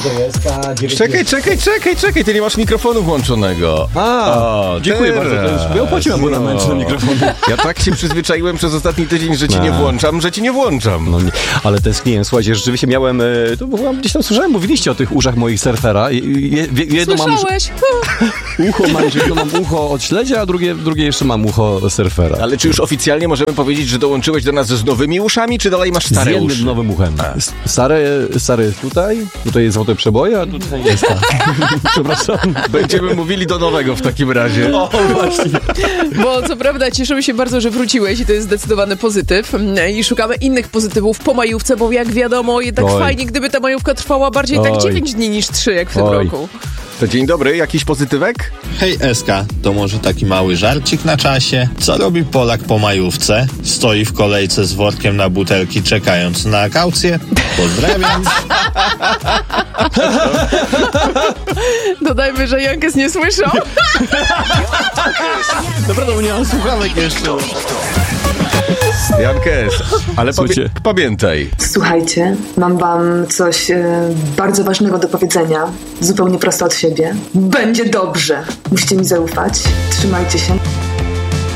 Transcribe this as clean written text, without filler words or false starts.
Czekaj, ty nie masz mikrofonu włączonego. Dziękuję bardzo, to już był płacił abonament na mikrofon. Ja tak się przyzwyczaiłem przez ostatni tydzień, że ci nie włączam. No nie, ale tęskniłem, słuchajcie, rzeczywiście miałem, gdzieś tam słyszałem, mówiliście o tych uszach moich surfera. Jedno Słyszałeś? jedno mam ucho od śledzia, a drugie jeszcze mam ucho surfera. Ale czy już oficjalnie możemy powiedzieć, że dołączyłeś do nas z nowymi uszami, czy dalej masz stare z jednym uszy? nowym uchem. Stare jest tutaj jest złote przeboje, a tutaj jest Przepraszam. Będziemy mówili do nowego w takim razie. O, właśnie. Bo co prawda cieszymy się bardzo, że wróciłeś i to jest zdecydowany pozytyw. I szukamy innych pozytywów po majówce, bo jak wiadomo, jednak fajnie, gdyby ta majówka trwała bardziej tak 9 dni niż 3, jak w tym roku. To dzień dobry, jakiś pozytywek? Hej Eska, to może taki mały żarcik na czasie? Co robi Polak po majówce? Stoi w kolejce z workiem na butelki, czekając na kaucję? Pozdrawiam. Dodajmy, że Jankes nie słyszał. Naprawdę, bo nie mam słuchawek jeszcze. Jankes, ale pamiętaj. Słuchajcie, mam wam coś bardzo ważnego do powiedzenia, zupełnie prosto od siebie. Będzie dobrze. Musicie mi zaufać. Trzymajcie się.